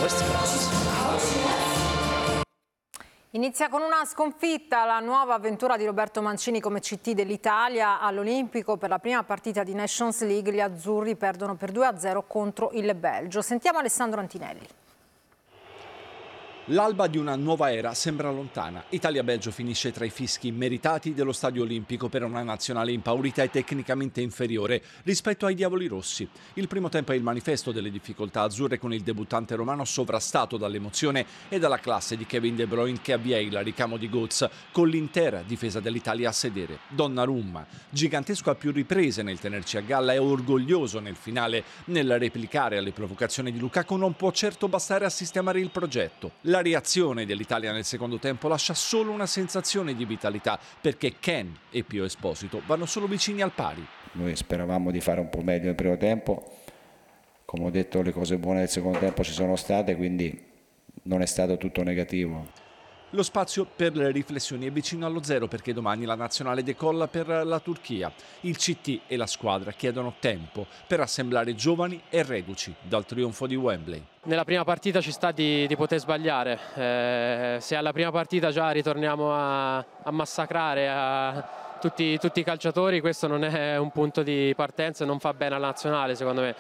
West Coast. Inizia con una sconfitta la nuova avventura di Roberto Mancini come CT dell'Italia all'Olimpico. Per la prima partita di Nations League gli azzurri perdono per 2-0 contro il Belgio. Sentiamo Alessandro Antinelli. L'alba di una nuova era sembra lontana. Italia-Belgio finisce tra i fischi immeritati dello Stadio Olimpico per una nazionale impaurita e tecnicamente inferiore rispetto ai diavoli rossi. Il primo tempo è il manifesto delle difficoltà azzurre, con il debuttante romano sovrastato dall'emozione e dalla classe di Kevin De Bruyne, che avvia il ricamo di Götze con l'intera difesa dell'Italia a sedere. Donnarumma, gigantesco a più riprese nel tenerci a galla e orgoglioso nel finale nel replicare alle provocazioni di Lukaku, non può certo bastare a sistemare il progetto. La reazione dell'Italia nel secondo tempo lascia solo una sensazione di vitalità, perché Ken e Pio Esposito vanno solo vicini al pari. Noi speravamo di fare un po' meglio nel primo tempo, come ho detto le cose buone del secondo tempo ci sono state, quindi non è stato tutto negativo. Lo spazio per le riflessioni è vicino allo zero, perché domani la nazionale decolla per la Turchia. Il CT e la squadra chiedono tempo per assemblare giovani e reduci dal trionfo di Wembley. Nella prima partita ci sta di poter sbagliare, se alla prima partita già ritorniamo a massacrare tutti i calciatori, questo non è un punto di partenza e non fa bene alla nazionale, secondo me.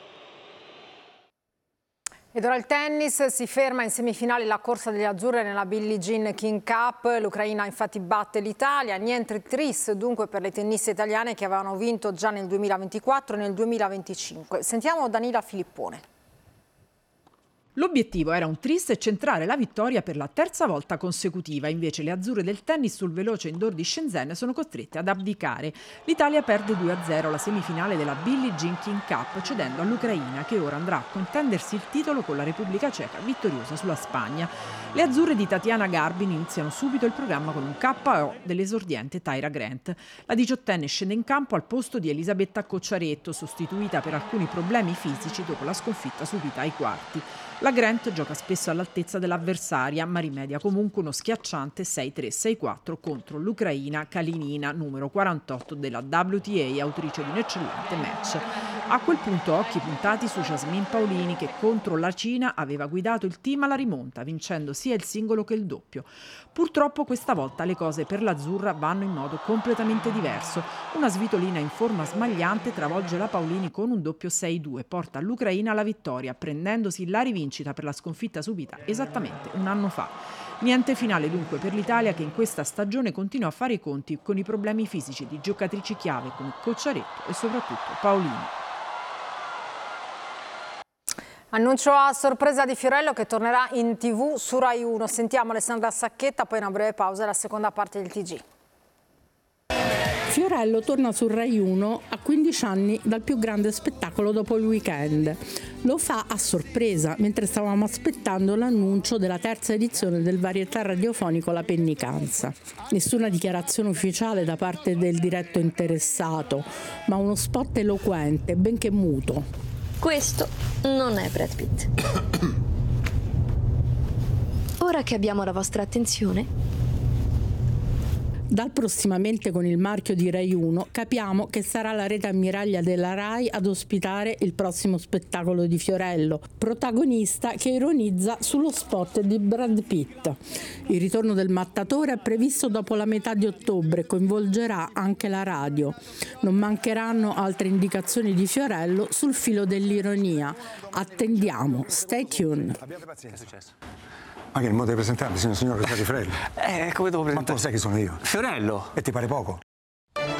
Ed ora il tennis, si ferma in semifinale la corsa delle azzurre nella Billie Jean King Cup. L'Ucraina infatti batte l'Italia, niente tris dunque per le tenniste italiane che avevano vinto già nel 2024 e nel 2025. Sentiamo Danila Filippone. L'obiettivo era un tris e centrare la vittoria per la terza volta consecutiva, invece le azzurre del tennis sul veloce indoor di Shenzhen sono costrette ad abdicare. L'Italia perde 2-0 la semifinale della Billie Jean King Cup, cedendo all'Ucraina, che ora andrà a contendersi il titolo con la Repubblica Ceca vittoriosa sulla Spagna. Le azzurre di Tatiana Garbin iniziano subito il programma con un KO dell'esordiente Tyra Grant. La 18enne scende in campo al posto di Elisabetta Cocciaretto, sostituita per alcuni problemi fisici dopo la sconfitta subita ai quarti. La Grant gioca spesso all'altezza dell'avversaria, ma rimedia comunque uno schiacciante 6-3-6-4 contro l'Ucraina Kalinina, numero 48 della WTA, autrice di un eccellente match. A quel punto occhi puntati su Jasmine Paolini, che contro la Cina aveva guidato il team alla rimonta, vincendo sia il singolo che il doppio. Purtroppo questa volta le cose per l'azzurra vanno in modo completamente diverso. Una svitolina in forma smagliante travolge la Paolini con un doppio 6-2, porta l'Ucraina alla vittoria, prendendosi la rivincita per la sconfitta subita esattamente un anno fa. Niente finale dunque per l'Italia, che in questa stagione continua a fare i conti con i problemi fisici di giocatrici chiave come Cocciaretto e soprattutto Paolini. Annuncio a sorpresa di Fiorello che tornerà in TV su Rai 1. Sentiamo Alessandra Sacchetta, poi una breve pausa e la seconda parte del TG. Fiorello torna su Rai 1 a 15 anni dal più grande spettacolo dopo il weekend. Lo fa a sorpresa, mentre stavamo aspettando l'annuncio della terza edizione del varietà radiofonico La Pennicanza. Nessuna dichiarazione ufficiale da parte del diretto interessato, ma uno spot eloquente, benché muto. Questo non è Brad Pitt. Ora che abbiamo la vostra attenzione, dal prossimamente con il marchio di Rai 1 capiamo che sarà la rete ammiraglia della Rai ad ospitare il prossimo spettacolo di Fiorello, protagonista che ironizza sullo spot di Brad Pitt. Il ritorno del mattatore è previsto dopo la metà di ottobre e coinvolgerà anche la radio. Non mancheranno altre indicazioni di Fiorello sul filo dell'ironia. Attendiamo, stay tuned. Abbiate pazienza. Che è successo? Ma che il modo di presentarmi, signor Rosario Fiorello? Come devo presentare? Ma tu lo sai chi sono io? Fiorello. E ti pare poco?